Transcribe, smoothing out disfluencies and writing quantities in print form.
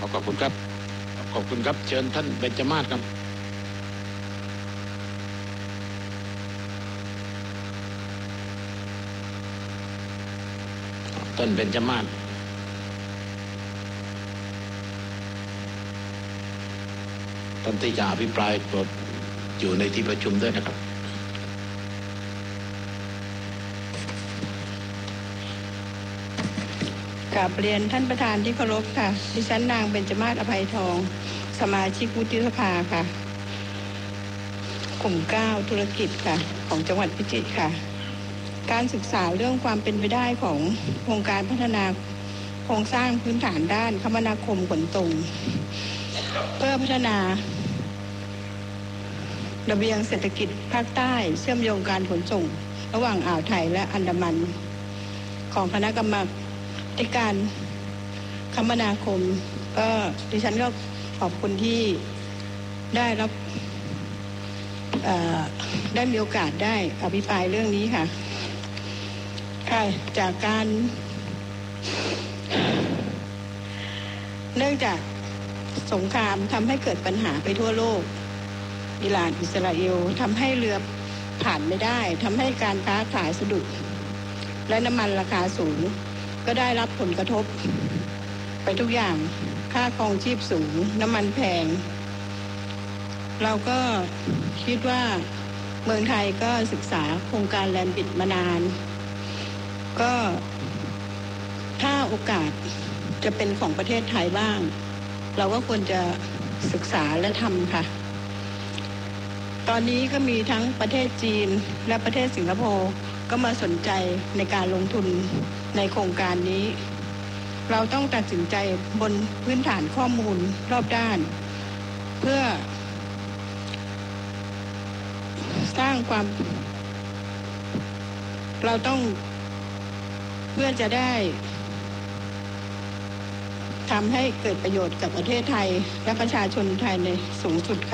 ขอบคุณครับขอบคุณครับเชิญท่านเบญจมาศครับท่านเบญจมาศท่านที่จะอภิปรายโปรดอยู่ในที่ประชุมด้วยนะครับกราบเรียนท่านประธานที่เคารพค่ะดิฉันนางเบญจมาศอภัยทองสมาชิกวุฒิสภาค่ะกลุ่ม9ธุรกิจค่ะของจังหวัดพิจิตรค่ะการศึกษาเรื่องความเป็นไปได้ของโครงการพัฒนาโครงสร้างพื้นฐานด้านคมนาคมขนส่งเพื่อพัฒนาระเบียงเศรษฐกิจภาคใต้เชื่อมโยงการขนส่งระหว่างอ่าวไทยและอันดามันของคณะกรรมการคมนาคมก็ดิฉันก็ขอบคุณที่ได้รับได้มีโอกาสได้อภิปรายเรื่องนี้ค่ะจากการเนื่องจากสงครามทำให้เกิดปัญหาไปทั่วโลกอิหร่านอิสราเอลทำให้เรือผ่านไม่ได้ทำให้การค้าขายสะดุดและน้ำมันราคาสูงก็ได้รับผลกระทบไปทุกอย่างค่าครองชีพสูงน้ำมันแพงเราก็คิดว่าเมืองไทยก็ศึกษาโครงการแลนด์บิดมานานก็ถ้าโอกาสจะเป็นของประเทศไทยบ้างเราก็ควรจะศึกษาและทำค่ะตอนนี้ก็มีทั้งประเทศจีนและประเทศสิงคโปร์ก็มาสนใจในการลงทุนในโครงการนี้เราต้องตัดสินใจบนพื้นฐานข้อมูลรอบด้านเพื่อสร้างความเราต้องเพื่อจะได้ทำให้เกิดประโยชน์กับประเทศไทยและประชาชนไทยในสูงสุดค่ะ